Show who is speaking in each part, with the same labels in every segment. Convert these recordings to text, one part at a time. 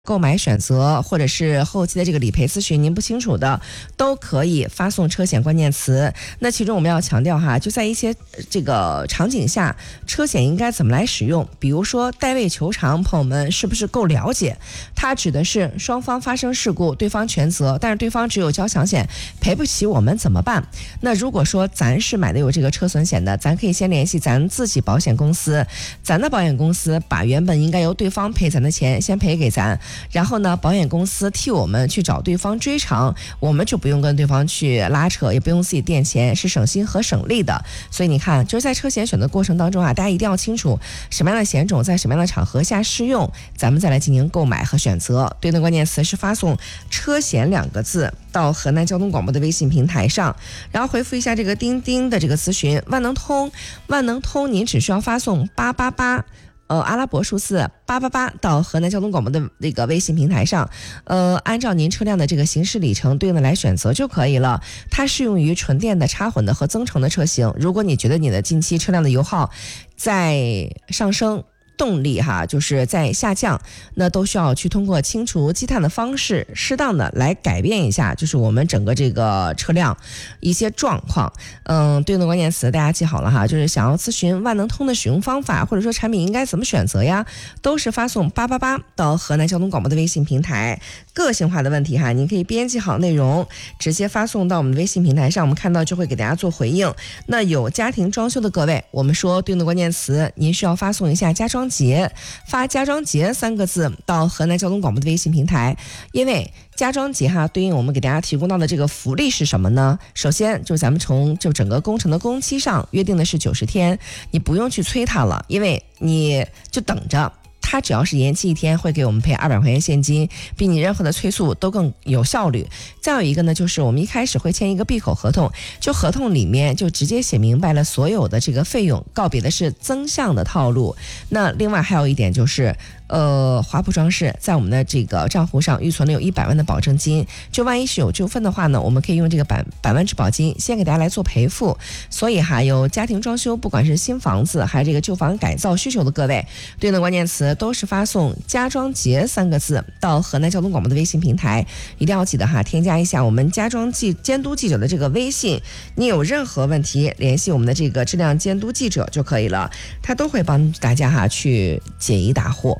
Speaker 1: 购买选择或者是后期的这个理赔咨询您不清楚的，都可以发送车险关键词。那其中我们要强调哈，就在一些这个场景下，车险应该怎么来使用。比如说代位求偿，朋友们是不是够了解？它指的是双方发生事故，对方全责，但是对方只有交强险，赔不起我们怎么办？那如果说咱是买的有这个车损险的，咱可以先联系咱自己保险公司，咱的保险公司把原本应该由对方赔咱的钱先赔给咱。然后呢，保险公司替我们去找对方追偿，我们就不用跟对方去拉扯，也不用自己垫钱，是省心和省力的。所以你看，就是在车险选择过程当中啊，大家一定要清楚什么样的险种在什么样的场合下适用，咱们再来进行购买和选择。对应的关键词是发送车险2个字到河南交通广播的微信平台上，然后回复一下这个钉钉的这个咨询。万能通您只需要发送888阿拉伯数字888到河南交通广播的那个微信平台上，按照您车辆的这个行驶里程对应的来选择就可以了。它适用于纯电的、插混的和增程的车型。如果你觉得你的近期车辆的油耗在上升，动力就是在下降，那都需要去通过清除积碳的方式，适当的来改变一下，就是我们整个这个车辆一些状况。对应的关键词大家记好了哈，就是想要咨询万能通的使用方法，或者说产品应该怎么选择呀，都是发送888到河南交通广播的微信平台。个性化的问题哈，您可以编辑好内容，直接发送到我们的微信平台上，我们看到就会给大家做回应。那有家庭装修的各位，我们说对应的关键词，您需要发送一下家装节，发家装节3个字到河南交通广播的微信平台。因为家装节对应我们给大家提供到的这个福利是什么呢？首先就是咱们从整个工程的工期上约定的是90天，你不用去催它了，因为你就等着。它只要是延期1天，会给我们赔200块钱现金，比你任何的催促都更有效率。再有一个呢，就是我们一开始会签一个闭口合同，就合同里面就直接写明白了所有的这个费用，告别的是增项的套路。那另外还有一点就是华普装饰在我们的这个账户上预存了有100万的保证金，就万一是有纠纷的话呢，我们可以用这个百万质保金先给大家来做赔付。所以有家庭装修，不管是新房子还是这个旧房改造需求的各位，对应的关键词都是发送家装节3个字到河南交通广播的微信平台。一定要记得添加一下我们家装监督记者的这个微信，你有任何问题联系我们的这个质量监督记者就可以了，他都会帮大家去解疑答惑。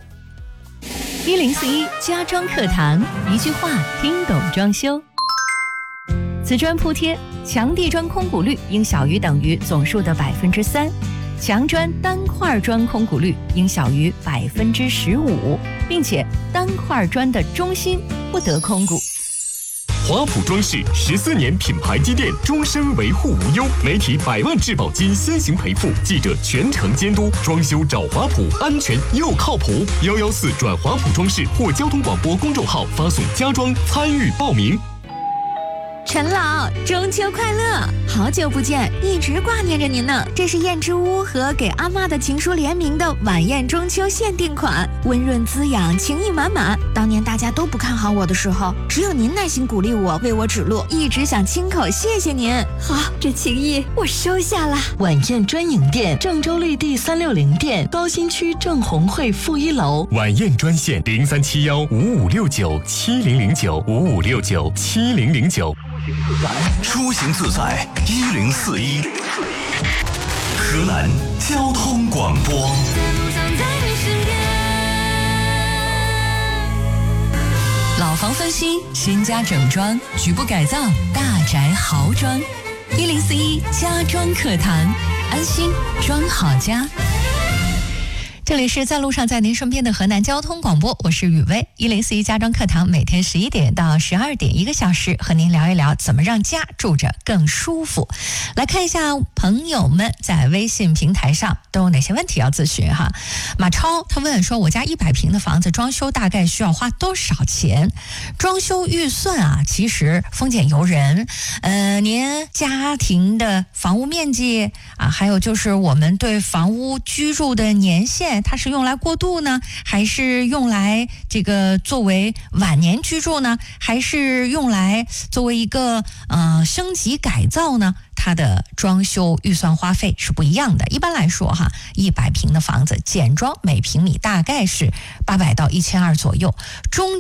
Speaker 2: 1041家装课堂，一句话听懂装修。瓷砖铺贴，墙地砖空鼓率应小于等于总数的3%，墙砖单块砖空鼓率应小于15%，并且单块砖的中心不得空鼓。
Speaker 3: 华普装饰14年品牌积淀，终身维护无忧，媒体100万质保金先行赔付，记者全程监督，装修找华普，安全又靠谱。114转华普装饰或交通广播公众号发送家装参与报名。
Speaker 4: 陈老，中秋快乐！好久不见，一直挂念着您呢。这是燕之屋和给阿嬷的情书联名的晚宴中秋限定款，温润滋养，情意满满。当年大家都不看好我的时候，只有您耐心鼓励我，为我指路，一直想亲口谢谢您。好，这情谊我收下了。
Speaker 5: 晚宴专营店，郑州绿地360店，高新区郑红汇负1楼。
Speaker 3: 晚宴专线03715569700955697009。
Speaker 6: 出行自在1041，河南交通广播。
Speaker 2: 老房翻新，新家整装，局部改造，大宅豪装。1041家装课堂，安心装好家。这里是在路上在您身边的河南交通广播，我是雨薇。1041家装课堂，每天11点到12点1个小时，和您聊一聊怎么让家住着更舒服。来看一下朋友们在微信平台上都有哪些问题要咨询哈。马超他问说，我家100平的房子装修大概需要花多少钱？装修预算其实丰俭由人。您家庭的房屋面积还有就是我们对房屋居住的年限
Speaker 7: 来它是用来过渡呢，还是用来这个作为晚年居住呢，还是用来作为一个升级改造呢？它的装修预算花费是不一样的。一般来说哈，100平的房子简装每平米大概是800到1200左右，中